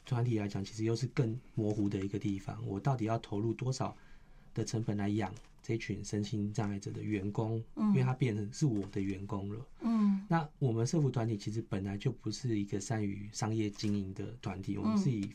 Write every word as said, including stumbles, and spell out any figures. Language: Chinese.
团体来讲，其实又是更模糊的一个地方。我到底要投入多少的成本来养这群身心障碍者的员工？嗯，因为他变成是我的员工了。嗯，那我们社福团体其实本来就不是一个善于商业经营的团体，我们是以